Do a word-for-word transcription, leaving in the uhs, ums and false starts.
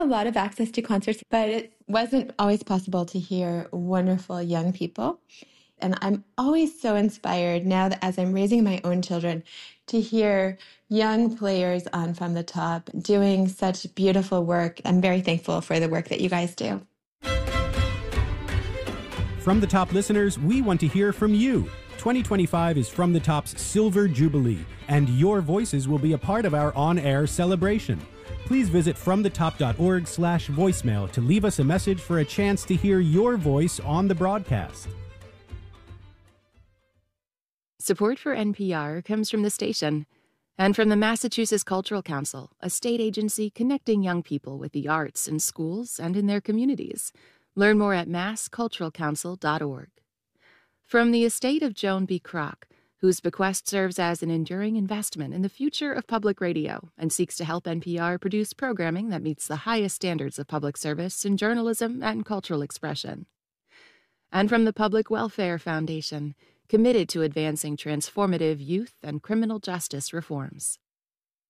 a lot of access to concerts, but it wasn't always possible to hear wonderful young people. And I'm always so inspired now that as I'm raising my own children to hear young players on From the Top doing such beautiful work. I'm very thankful for the work that you guys do. From the Top listeners, we want to hear from you. twenty twenty-five is From the Top's Silver Jubilee, and your voices will be a part of our on-air celebration. Please visit fromthetop.org slash voicemail to leave us a message for a chance to hear your voice on the broadcast. Support for N P R comes from the station and from the Massachusetts Cultural Council, a state agency connecting young people with the arts in schools and in their communities. Learn more at mass cultural council dot org. From the estate of Joan B. Kroc, whose bequest serves as an enduring investment in the future of public radio and seeks to help N P R produce programming that meets the highest standards of public service in journalism and cultural expression. And from the Public Welfare Foundation, committed to advancing transformative youth and criminal justice reforms.